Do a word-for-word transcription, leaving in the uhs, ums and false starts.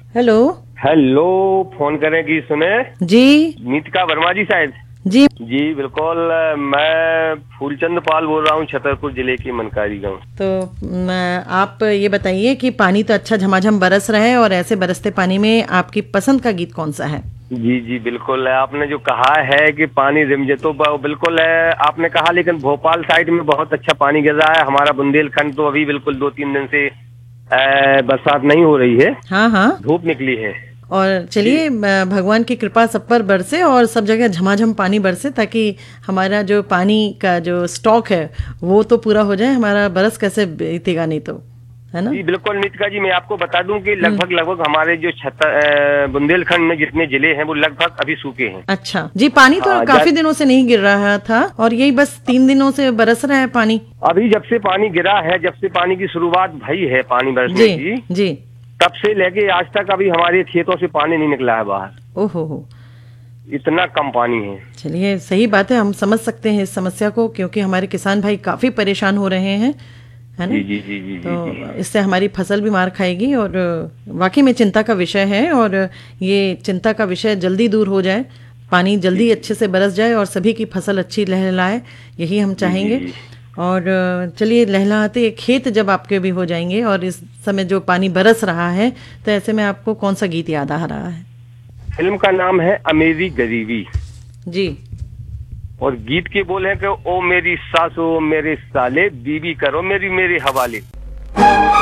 Hello. Hello, phone करें कि सुने जी नीतिका वर्मा जी शायद। जी जी बिल्कुल, मैं फूलचंद पाल बोल रहा हूँ, छतरपुर जिले की मनकारी गांव। तो म, आप ये बताइए कि पानी तो अच्छा झमाझम बरस रहा है और ऐसे बरसते पानी में आपकी पसंद का गीत कौन सा है? जी जी बिल्कुल, आपने जो कहा है कि पानी रिमझे तो ब- बिल्कुल है आपने कहा, लेकिन भोपाल साइड में बहुत अच्छा पानी गिर रहा है। हमारा बुंदेलखंड तो अभी बिल्कुल दो तीन दिन से अ, बरसात नहीं हो रही है, हाँ हाँ। धूप निकली है। और जी चलिए, म, भगवान की कृपा सब पर बरसे और सब जगह झमाझम पानी बरसे, ताकि हमारा जो पानी का जो स्टॉक है वो तो पूरा हो जाए। हमारा बरस कैसे बीतेगा नहीं तो, है ना? जी बिल्कुल नीतिका जी, मैं आपको बता दूं कि हम्म। लगभग लगभग हमारे जो छतर अ, बुंदेलखंड में जितने जिले हैं वो लगभग अभी सूखे हैं। अच्छा जी, पानी तो हाँ जा, काफी दिनों से नहीं गिर रहा था और यही बस तीन दिनों से बरस रहा है पानी। अभी जब से पानी गिरा है, जब से पानी की शुरुआत भई है पानी बरसने जी की, जी। तब से लेके आज तक अभी हमारे खेतों से पानी नहीं निकला है बाहर। ओहो हो। इतना कम पानी है। चलिए, सही बात है, हम समझ सकते हैं इस समस्या को, क्योंकि हमारे किसान भाई काफी परेशान हो रहे हैं, है ना? जी जी जी जी जी जी। तो इससे हमारी फसल भी मार खाएगी और वाकई में चिंता का विषय है। और ये चिंता का विषय जल्दी दूर हो जाए, पानी जी जल्दी जी अच्छे से बरस जाए और सभी की फसल अच्छी लहलहाए, यही हम जी जी चाहेंगे। जी। और चलिए, लहलहाते खेत जब आपके भी हो जाएंगे और इस समय जो पानी बरस रहा है, तो ऐसे में आपको कौन सा गीत याद आ रहा है? फिल्म का नाम है अमेरी गरीबी, जी। और गीत के बोल है कि ओ मेरी सासो मेरे साले, बीबी करो मेरी मेरे हवाले।